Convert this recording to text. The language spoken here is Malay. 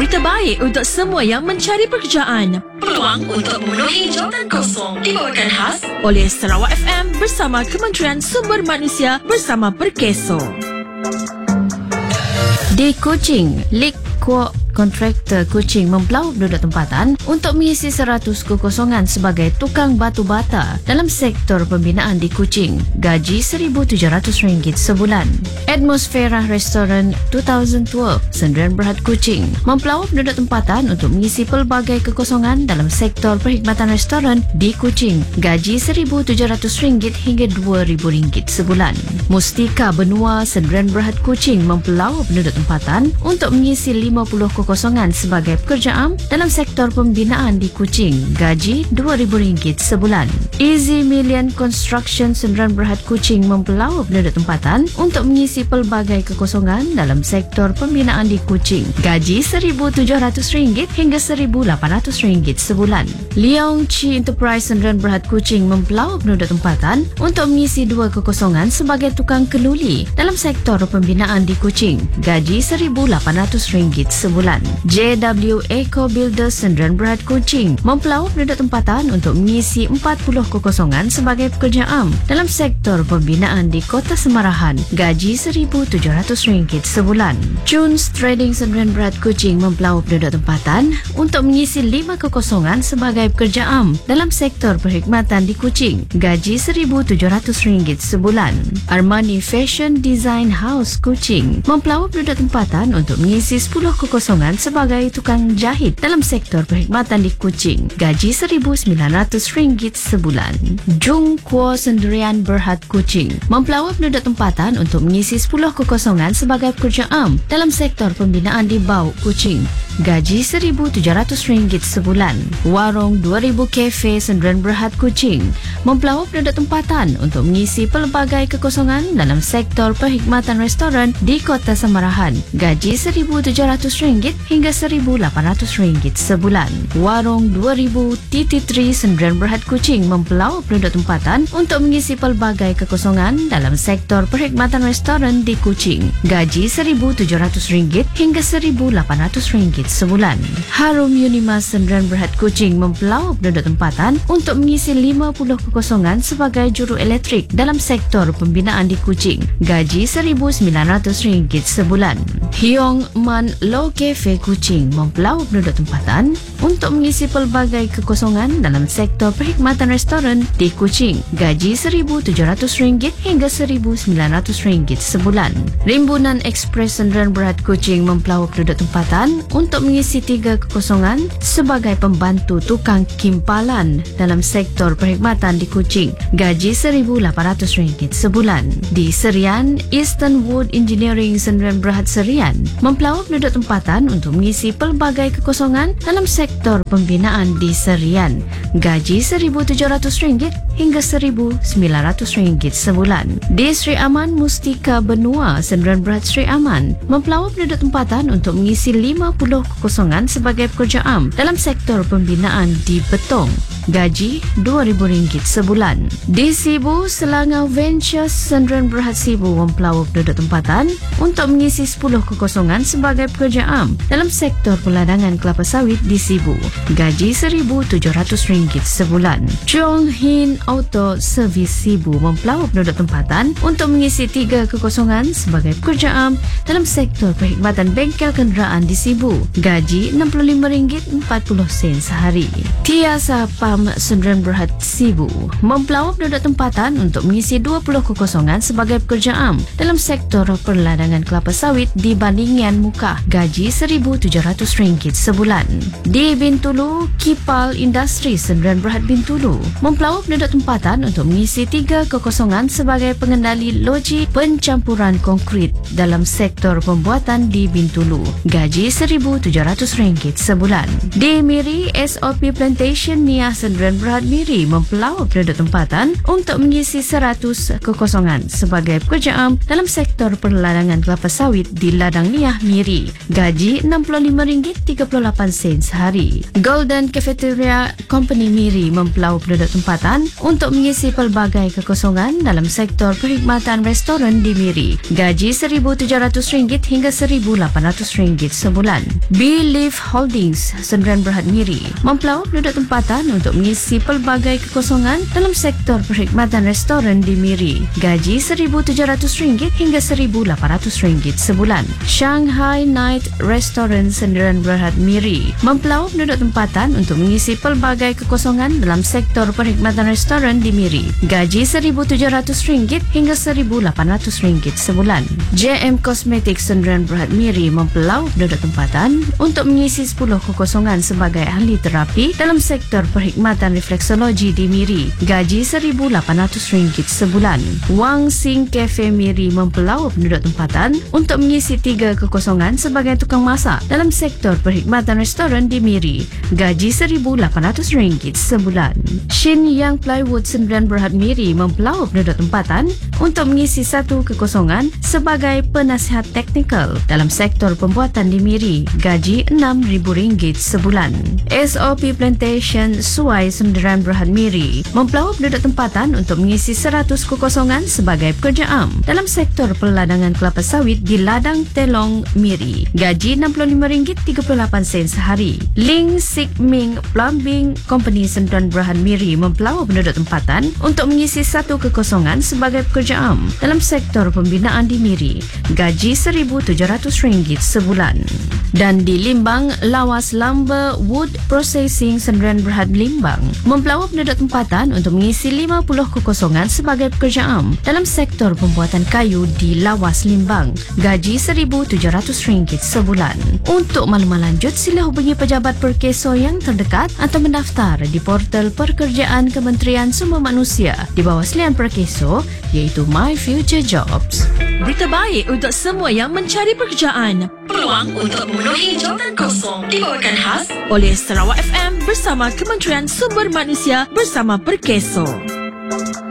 berita baik untuk semua yang mencari pekerjaan. Peluang untuk memenuhi jawatan kosong dibawakan khas oleh Sarawak FM bersama Kementerian Sumber Manusia bersama Perkeso. Di Kuching, Lik Kuok kontraktor Kuching mempelaup penduduk tempatan untuk mengisi 100 kekosongan sebagai tukang batu bata dalam sektor pembinaan di Kuching. Gaji RM1,700 sebulan. Atmosfera Restoran 2012 Sdn Bhd Kuching mempelaup penduduk tempatan untuk mengisi pelbagai kekosongan dalam sektor perkhidmatan restoran di Kuching. Gaji RM1,700 hingga RM2,000 sebulan. Mustika Benua Sdn Bhd Kuching mempelaup penduduk tempatan untuk mengisi 50 kekosongan sebagai pekerja am dalam sektor pembinaan di Kuching. Gaji RM2,000 sebulan. Easy Million Construction Sdn Bhd Kuching mempelaup penduduk tempatan untuk mengisi pelbagai kekosongan dalam sektor pembinaan di Kuching. Gaji RM1,700 hingga RM1,800 sebulan. Leong Chi Enterprise Sdn Bhd Kuching mempelaup penduduk tempatan untuk mengisi 2 kekosongan sebagai tukang keluli dalam sektor pembinaan di Kuching. Gaji RM1,800 sebulan. JW Eco Builders Sdn Bhd Kuching mempelaup penduduk tempatan untuk mengisi 40 kekosongan sebagai pekerja am dalam sektor pembinaan di Kota Semarahan. Gaji RM1,700 sebulan. Junes Trading Sdn Bhd Kuching mempelaup penduduk tempatan untuk mengisi 5 kekosongan sebagai pekerja am dalam sektor perkhidmatan di Kuching. Gaji RM1,700 sebulan. Armani Fashion Design House Kuching mempelaup penduduk tempatan untuk mengisi 10 kekosongan sebagai tukang jahit dalam sektor perkhidmatan di Kuching. Gaji RM1,900 sebulan. Jung Kuo Sendirian Berhad Kuching mempelaup penduduk tempatan untuk mengisi 10 kekosongan sebagai pekerja am dalam sektor pembinaan di Bau Kuching. Gaji RM1,700 sebulan. Warung 2000 Cafe Sdn Bhd Kuching mempelaup penduduk tempatan untuk mengisi pelbagai kekosongan dalam sektor perkhidmatan restoran di Kota Semarahan. Gaji RM1,700 hingga RM1,800 sebulan. Warung 2000 TT3 Sdn Bhd Kuching mempelaup penduduk tempatan untuk mengisi pelbagai kekosongan dalam sektor perkhidmatan restoran di Kuching. Gaji RM1,700 hingga RM1,800 sebulan. Harum Unimas Sdn Bhd Kuching mempelaup penduduk tempatan untuk mengisi 50 kekosongan sebagai juru elektrik dalam sektor pembinaan di Kuching. Gaji RM1,900 sebulan. Hiong Man Low Cafe Kuching mempelaup penduduk tempatan untuk mengisi pelbagai kekosongan dalam sektor perkhidmatan restoran di Kuching. Gaji RM1,700 hingga RM1,900 sebulan. Rimbunan Express Sdn Bhd Kuching mempelaup penduduk tempatan untuk mengisi 3 kekosongan sebagai pembantu tukang kimpalan dalam sektor perkhidmatan di Kuching. Gaji RM1,800 sebulan. Di Serian, Eastern Wood Engineering Sdn Bhd Serian mempelaup penduduk tempatan untuk mengisi pelbagai kekosongan dalam sektor pembinaan di Serian. Gaji RM1,700 hingga RM1,900 sebulan. Di Sri Aman Mustika Benua Sdn Bhd Sri Aman mempelaup penduduk tempatan untuk mengisi 50 kekosongan sebagai pekerja am dalam sektor pembinaan di Betong. Gaji RM2,000 sebulan. Di Sibu, Selangor Ventures Sdn Bhd Sibu mempelaup penduduk tempatan untuk mengisi 10 kekosongan sebagai pekerja am dalam sektor peladangan kelapa sawit di Sibu. Gaji RM1,700 sebulan. Chong Hin Auto Service Sibu mempelaup penduduk tempatan untuk mengisi 3 kekosongan sebagai pekerja am dalam sektor perkhidmatan bengkel kenderaan di Sibu. Gaji RM65.40 sehari. Tiasa Pam Sdn Bhd Sibu mempelaup penduduk tempatan untuk mengisi 20 kekosongan sebagai pekerja am dalam sektor perladangan kelapa sawit di Bandingan Mukah. Gaji RM1,700 sebulan. Di Bintulu, Kipal Industri Sdn Bhd Bintulu mempelaup penduduk tempatan untuk mengisi 3 kekosongan sebagai pengendali loji pencampuran konkrit dalam sektor pembuatan di Bintulu. Gaji RM1,700 sebulan. Di Miri, SOP Plantation Nias Sdn Bhd Miri mempelaup penduduk tempatan untuk mengisi 100 kekosongan sebagai pekerja am dalam sektor perladangan kelapa sawit di ladang Niah Miri. Gaji RM65.38 sehari. Golden Cafeteria Company Miri mempelaup penduduk tempatan untuk mengisi pelbagai kekosongan dalam sektor perkhidmatan restoran di Miri. Gaji RM1,700 hingga RM1,800 sebulan. B-Leaf Holdings Sdn Bhd Miri mempelaup penduduk tempatan untuk mengisi pelbagai kekosongan dalam sektor perkhidmatan restoran di Miri. Gaji RM1,700 hingga RM1,800 sebulan. Shanghai Night Restaurant Sdn Bhd Miri mempelaup penduduk tempatan untuk mengisi pelbagai kekosongan dalam sektor perkhidmatan restoran di Miri. Gaji RM1,700 hingga RM1,800 sebulan. JM Cosmetics Sdn Bhd Miri mempelaup penduduk tempatan untuk mengisi 10 kekosongan sebagai ahli terapi dalam sektor perkhidmatan refleksologi di Miri. Gaji RM1,800 sebulan. Wang Sing Cafe Miri mempelaup penduduk tempatan untuk mengisi 3 kekosongan sebagai tukang masak dalam sektor perkhidmatan restoran di Miri. Gaji RM1,800 sebulan. Shin Yang Plywood Sdn Bhd Miri mempelaup penduduk tempatan untuk mengisi 1 kekosongan sebagai penasihat teknikal dalam sektor pembuatan di Miri. Gaji RM6,000 sebulan. SOP Plantation Suai Sdn Bhd Miri mempelaup penduduk tempatan untuk mengisi 100 kekosongan sebagai pekerja am dalam sektor peladangan kelapa sawit di ladang Telong Miri. Gaji RM65.38 sehari. Ling Sik Ming Plumbing Company Sdn Bhd Miri mempelaup penduduk tempatan untuk mengisi 1 kekosongan sebagai pekerja am dalam sektor pembinaan di Miri. Gaji RM1,700 sebulan. Dan di Limbang, Lawas Lumber Wood Processing Sdn Bhd Limbang mempelaup penduduk tempatan untuk mengisi 50 kekosongan sebagai pekerja am dalam sektor pembuatan kayu di Lawas Limbang. Gaji RM1,700 sebulan. Untuk maklumat lanjut, sila hubungi pejabat Perkeso yang terdekat atau mendaftar di portal pekerjaan Kementerian Sumber Manusia di bawah selian Perkeso iaitu My Future Jobs. Berita baik untuk semua yang mencari pekerjaan. Peluang untuk memenuhi jawatan kosong dibawakan khas Oleh Sarawak FM bersama Kementerian Sumber Manusia bersama Perkeso.